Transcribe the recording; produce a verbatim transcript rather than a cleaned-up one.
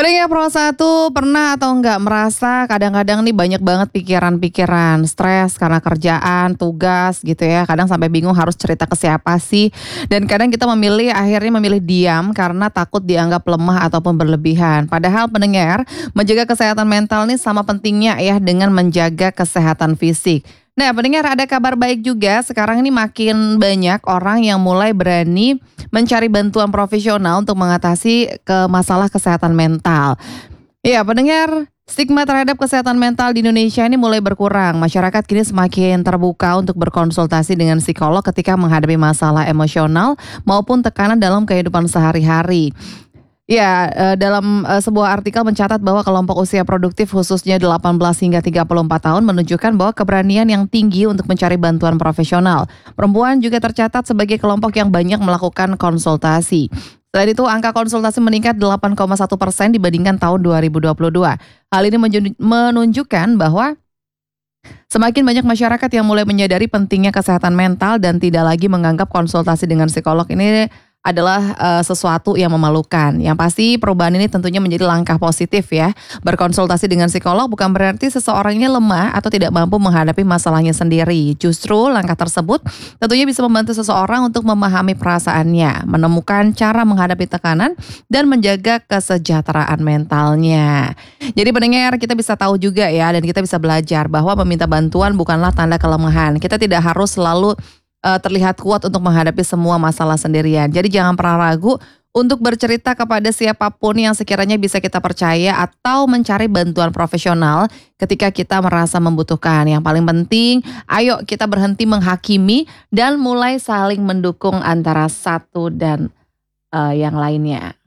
Pendengar Pro satu pernah atau enggak merasa kadang-kadang nih banyak banget pikiran-pikiran, stres karena kerjaan, tugas gitu ya. Kadang sampai bingung harus cerita ke siapa sih. Dan kadang kita memilih akhirnya memilih diam karena takut dianggap lemah ataupun berlebihan. Padahal pendengar, menjaga kesehatan mental nih sama pentingnya ya dengan menjaga kesehatan fisik. Nah, pendengar, ada kabar baik juga. Sekarang ini makin banyak orang yang mulai berani mencari bantuan profesional untuk mengatasi ke masalah kesehatan mental. Iya, pendengar, stigma terhadap kesehatan mental di Indonesia ini mulai berkurang. Masyarakat kini semakin terbuka untuk berkonsultasi dengan psikolog ketika menghadapi masalah emosional maupun tekanan dalam kehidupan sehari-hari. Ya, eh, dalam eh, sebuah artikel mencatat bahwa kelompok usia produktif khususnya delapan belas hingga tiga puluh empat tahun menunjukkan bahwa keberanian yang tinggi untuk mencari bantuan profesional. Perempuan juga tercatat sebagai kelompok yang banyak melakukan konsultasi. Selain itu, angka konsultasi meningkat delapan koma satu persen dibandingkan tahun dua ribu dua puluh dua. Hal ini menju- menunjukkan bahwa semakin banyak masyarakat yang mulai menyadari pentingnya kesehatan mental dan tidak lagi menganggap konsultasi dengan psikolog ini adalah uh, sesuatu yang memalukan. Yang pasti perubahan ini tentunya menjadi langkah positif ya. Berkonsultasi dengan psikolog bukan berarti seseorang ini lemah atau tidak mampu menghadapi masalahnya sendiri. Justru langkah tersebut tentunya bisa membantu seseorang untuk memahami perasaannya, menemukan cara menghadapi tekanan, dan menjaga kesejahteraan mentalnya. Jadi pendengar, kita bisa tahu juga ya, dan kita bisa belajar bahwa meminta bantuan bukanlah tanda kelemahan. Kita tidak harus selalu uh, terlihat kuat untuk menghadapi semua masalah sendirian. Jadi jangan pernah ragu untuk bercerita kepada siapapun yang sekiranya bisa kita percaya atau mencari bantuan profesional ketika kita merasa membutuhkan. Yang paling penting, ayo kita berhenti menghakimi dan mulai saling mendukung antara satu dan uh, yang lainnya.